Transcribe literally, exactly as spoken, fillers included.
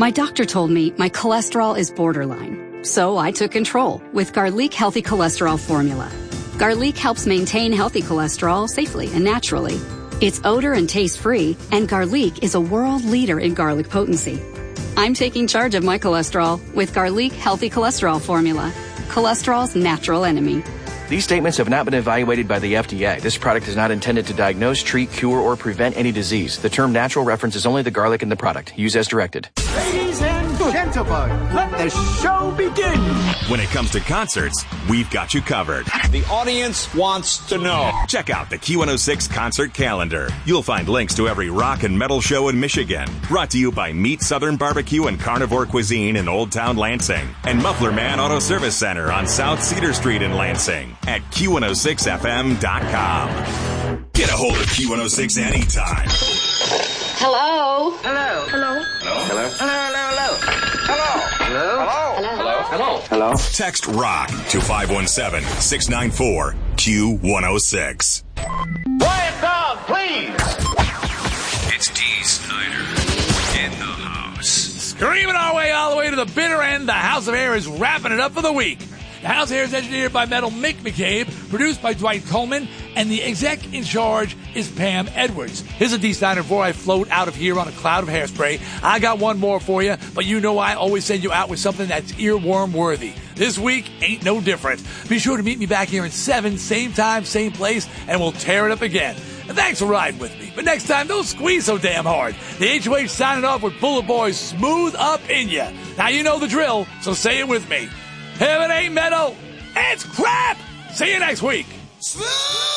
My doctor told me my cholesterol is borderline, so I took control with Garlic Healthy Cholesterol Formula. Garlic helps maintain healthy cholesterol safely and naturally. It's odor and taste-free, and Garlic is a world leader in garlic potency. I'm taking charge of my cholesterol with Garlic Healthy Cholesterol Formula, cholesterol's natural enemy. These statements have not been evaluated by the F D A. This product is not intended to diagnose, treat, cure, or prevent any disease. The term natural references only the garlic in the product. Use as directed. Ladies and gentlemen, let the show begin. When it comes to concerts, we've got you covered. The audience wants to know. Check out the Q one oh six concert calendar. You'll find links to every rock and metal show in Michigan. Brought to you by Meat Southern Barbecue and Carnivore Cuisine in Old Town Lansing. And Muffler Man Auto Service Center on South Cedar Street in Lansing. At Q one oh six F M dot com. Get a hold of Q one oh six anytime. Hello? Hello. Hello. Hello. Hello. Hello. Hello. Hello. Hello. Hello. Hello. Hello. Text ROCK to five one seven, six nine four, Q one oh six. Quiet down, please. It's Dee Snider in the house. Screaming our way all the way to the bitter end, the House of Air is wrapping it up for the week. The House of Air is engineered by Metal Mick McCabe, produced by Dwight Coleman, and the exec in charge is Pam Edwards. Here's a Dee Snider before I float out of here on a cloud of hairspray. I got one more for you, but you know I always send you out with something that's earworm worthy. This week ain't no different. Be sure to meet me back here in seven, same time, same place, and we'll tear it up again. And thanks for riding with me. But next time, don't squeeze so damn hard. The H O H signing off with Bullet Boys smooth up in ya. Now you know the drill, so say it with me. If it ain't metal, it's crap! See you next week.